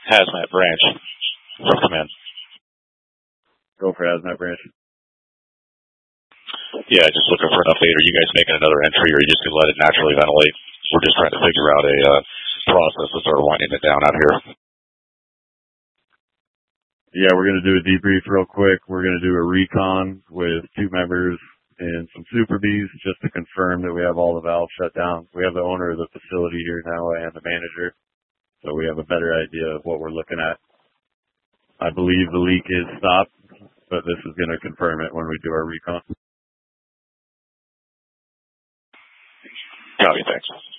Hazmat branch from command. Go for hazmat branch. Yeah, just looking for an update. Are you guys making another entry, or are you just going to let it naturally ventilate? We're just trying to figure out a process to start winding it down out here. Yeah, we're going to do a debrief real quick. We're going to do a recon with 2 members and some Super Bs just to confirm that we have all the valves shut down. We have the owner of the facility here now and the manager, so we have a better idea of what we're looking at. I believe the leak is stopped, but this is going to confirm it when we do our recon. Copy, thanks.